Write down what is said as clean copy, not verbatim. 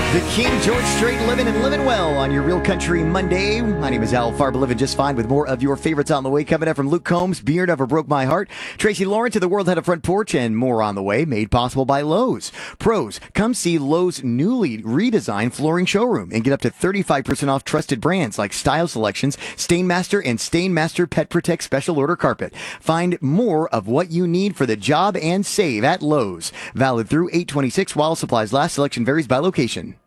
The King George Strait living and living well on your Real Country Monday. My name is Al Farber, living just fine with more of your favorites on the way. Coming up from Luke Combs, Beer Never Broke My Heart, Tracy Lawrence of the World Had a Front Porch, and more on the way, made possible by Lowe's. Pros, come see Lowe's newly redesigned flooring showroom and get up to 35% off trusted brands like Style Selections, Stainmaster, and Stainmaster Pet Protect Special Order Carpet. Find more of what you need for the job and save at Lowe's. Valid through 8/26 while supplies last. Selection varies by location.